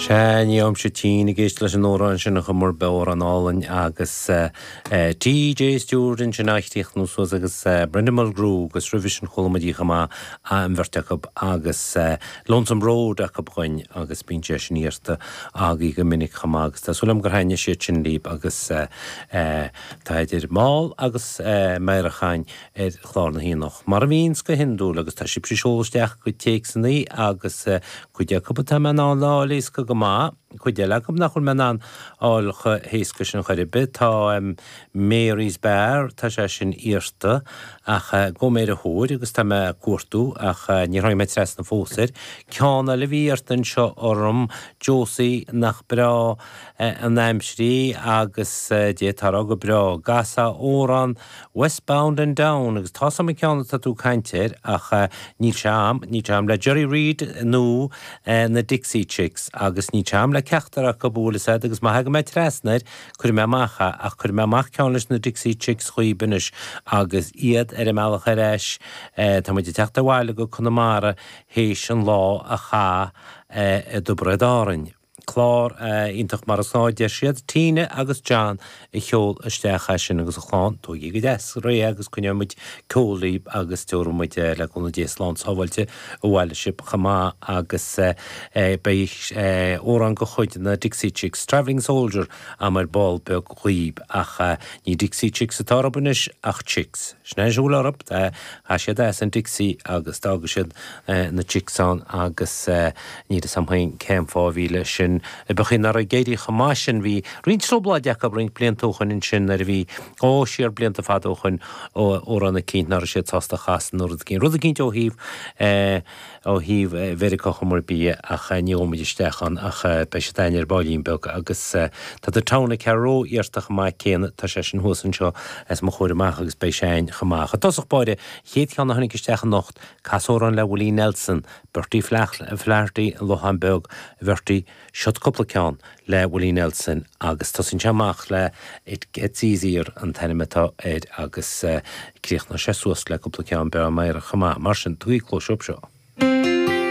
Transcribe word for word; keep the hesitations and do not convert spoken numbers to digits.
Níom sé tí géist leis an órán sin nach chumór beir an álainn agus T J Stewart sin nachtíocht nó suas agus Brendan Mulgrew agus Revision Cholamadí chama an bhirteach agus Lonesome Road a chuin agus bíonn sin íirta agaí go minic chama agus tá sulam gur haine sé sin líb agus tá idir máil agus meirachain ar chláir na híoch. Mar a bhíns go hinú agus tá sib seolaisteach go téic san í agus chuide cuppa me ná lálís go go má chuide le go nach chun meán áil héasca sin chuir bit tá Mary's Bear tá sé sin íirta ach go méad a thóir agus tá me cuatú ach ní raibh me tres na fósair ceanna le bhíartan seo orm Josie nach bra an Amsrí agus détarrá go bra gasa órán Westbound and Down agus tá sam ceanna tá tú caintear ach ní team ní team le Jerry Reid nó na Dixie Chicks agus ní team le ceachtar go búla agus má haga me tresnaid chuir me macha ach chuir me mach ceann leis na Dixie Chicks chuí binis agus iad ar a meach ar eis tá muid teachta bhhaile go chunamara hééis an lá a cha do bredárin. Chlár intach mar asáide siad tíine agus John i cheol isteach sin agus a chláán tó go des ré agus chune muid cólíb agus teúmuid le gona déaslán sáhailte bhhaile sib chamá agus béis órán go chuid na Dixie Chicks Travelling Soldier a mar ball be chuíb ach ní Dixie Chicks atá bunis ach Chicks. Snéisiúlarab a siad as an Dixie agus dágus siad na Chicksán agus ní a samhain céim fáhíle sin bechin ar a géirí chamásin hí rin slobláideach a bring bliantóchan in sin ar bhí ó siar blianta fadóchan ó anna cínt nar sé tásta chasan nó cín rud a cínt ó híh ó híh vericha chumar bí ach níomid istechan ach be sé dainir bailín beg agus tá a tána ceró íartach má céan tá sé sin thusan seo as mo chuir amach agus bei séin chamach. Tásach báide chéad cheanna hanig istechan nocht casórán le Willie Nelson bertí fleirtaí Lohanberg bhirtaí siod coppla ceann le Willie Nelson agus tá sin teamach le It Gets Easier an tainemetá éid agus críoch na sé suas le coppla ceann be a méir a chamá mar sin tuí clós up seo.